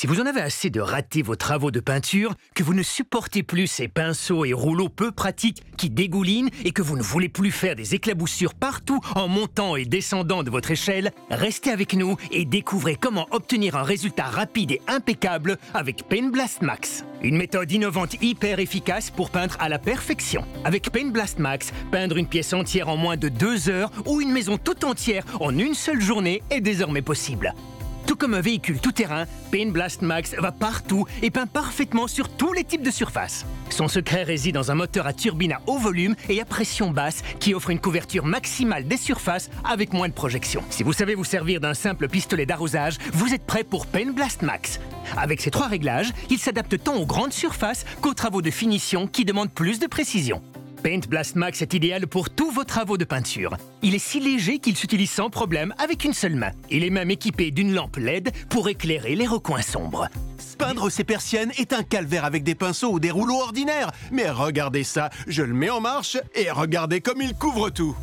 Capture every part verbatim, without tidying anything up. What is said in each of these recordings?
Si vous en avez assez de rater vos travaux de peinture, que vous ne supportez plus ces pinceaux et rouleaux peu pratiques qui dégoulinent et que vous ne voulez plus faire des éclaboussures partout en montant et descendant de votre échelle, restez avec nous et découvrez comment obtenir un résultat rapide et impeccable avec Paint Blast Max. Une méthode innovante hyper efficace pour peindre à la perfection. Avec Paint Blast Max, peindre une pièce entière en moins de deux heures ou une maison toute entière en une seule journée est désormais possible. Tout comme un véhicule tout-terrain, Paint Blast Max va partout et peint parfaitement sur tous les types de surfaces. Son secret réside dans un moteur à turbine à haut volume et à pression basse qui offre une couverture maximale des surfaces avec moins de projection. Si vous savez vous servir d'un simple pistolet d'arrosage, vous êtes prêt pour Paint Blast Max. Avec ces trois réglages, il s'adapte tant aux grandes surfaces qu'aux travaux de finition qui demandent plus de précision. Paint Blast Max est idéal pour tous vos travaux de peinture. Il est si léger qu'il s'utilise sans problème avec une seule main. Il est même équipé d'une lampe L E D pour éclairer les recoins sombres. Peindre ces persiennes est un calvaire avec des pinceaux ou des rouleaux ordinaires. Mais regardez ça, je le mets en marche et regardez comme il couvre tout.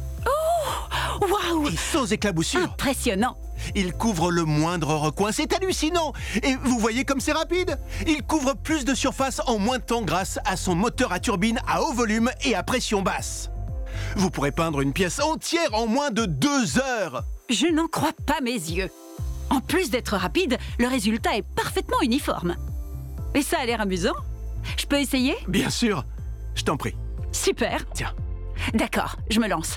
Oh, waouh! Et sans éclaboussure. Impressionnant! Il couvre le moindre recoin, c'est hallucinant! Et vous voyez comme c'est rapide? Il couvre plus de surface en moins de temps grâce à son moteur à turbine à haut volume et à pression basse. Vous pourrez peindre une pièce entière en moins de deux heures! Je n'en crois pas mes yeux. En plus d'être rapide, le résultat est parfaitement uniforme. Et ça a l'air amusant. Je peux essayer? Bien sûr, je t'en prie. Super. Tiens. D'accord, je me lance.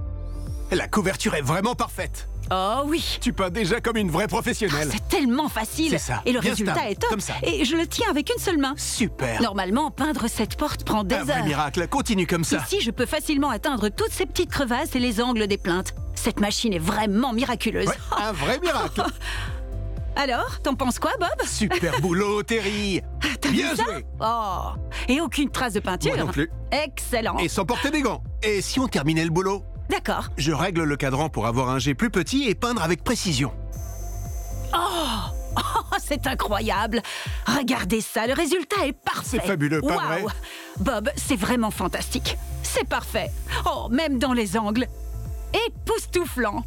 La couverture est vraiment parfaite. Oh oui. Tu peins déjà comme une vraie professionnelle. Ah, c'est tellement facile. C'est ça. Et le Bien résultat stable, est top. comme ça. Et je le tiens avec une seule main. Super. Normalement, peindre cette porte prend des Un vrai heures. miracle, continue comme ça. Ici, je peux facilement atteindre toutes ces petites crevasses et les angles des plaintes. Cette machine est vraiment miraculeuse. Ouais, un vrai miracle. Alors, t'en penses quoi, Bob? Super boulot, Terry. T'as Bien vu ça? joué. Oh, et aucune trace de peinture. Moi non plus. Excellent. Et sans porter des gants. Et si on terminait le boulot? D'accord. Je règle le cadran pour avoir un jet plus petit et peindre avec précision. Oh, oh, c'est incroyable. Regardez ça, le résultat est parfait. C'est fabuleux, pas vrai? Waouh. Bob, c'est vraiment fantastique. C'est parfait. Oh, même dans les angles. Époustouflant.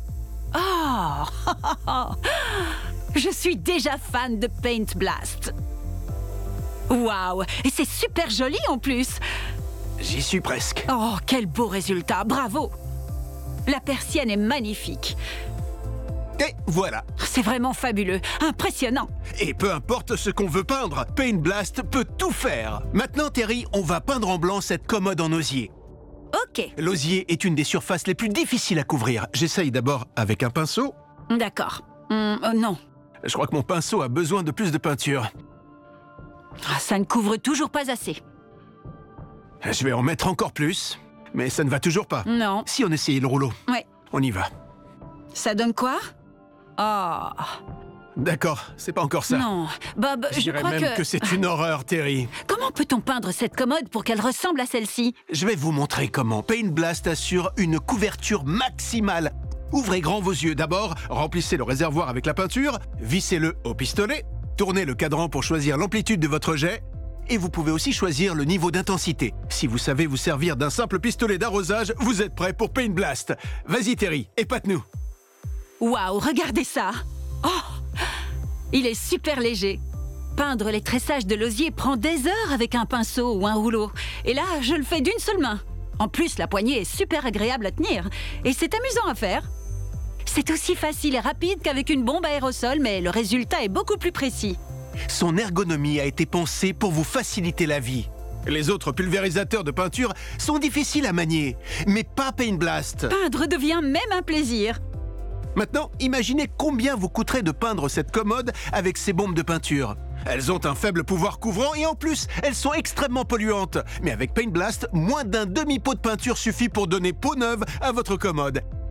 Oh, je suis déjà fan de Paint Blast. Waouh, et c'est super joli en plus. J'y suis presque. Oh, quel beau résultat, bravo. La persienne est magnifique. Et voilà. C'est vraiment fabuleux, impressionnant. Et peu importe ce qu'on veut peindre, Paint Blast peut tout faire. Maintenant, Terry, on va peindre en blanc cette commode en osier. Ok. L'osier est une des surfaces les plus difficiles à couvrir. J'essaye d'abord avec un pinceau. D'accord. Hum, euh, non. Je crois que mon pinceau a besoin de plus de peinture. Ah, ça ne couvre toujours pas assez. Je vais en mettre encore plus, mais ça ne va toujours pas. Non. Si on essayait le rouleau, Ouais. on y va. Ça donne quoi? Oh. D'accord, c'est pas encore ça. Non. Bob, Je je, dirais crois même que, que... c'est une horreur, Terry. Comment peut-on peindre cette commode pour qu'elle ressemble à celle-ci? Je vais vous montrer comment. Paint Blast assure une couverture maximale. Ouvrez grand vos yeux. D'abord, remplissez le réservoir avec la peinture, vissez-le au pistolet, tournez le cadran pour choisir l'amplitude de votre jet, et vous pouvez aussi choisir le niveau d'intensité. Si vous savez vous servir d'un simple pistolet d'arrosage, vous êtes prêt pour Paint Blast. Vas-y Terry, épate-nous. Waouh, regardez ça. Oh, il est super léger. Peindre les tressages de l'osier prend des heures avec un pinceau ou un rouleau. Et là, je le fais d'une seule main. En plus, la poignée est super agréable à tenir. Et c'est amusant à faire. C'est aussi facile et rapide qu'avec une bombe à aérosol, mais le résultat est beaucoup plus précis. Son ergonomie a été pensée pour vous faciliter la vie. Les autres pulvérisateurs de peinture sont difficiles à manier, mais pas Paint Blast. Peindre devient même un plaisir. Maintenant, imaginez combien vous coûterait de peindre cette commode avec ces bombes de peinture. Elles ont un faible pouvoir couvrant et en plus, elles sont extrêmement polluantes. Mais avec Paint Blast, moins d'un demi-pot de peinture suffit pour donner peau neuve à votre commode.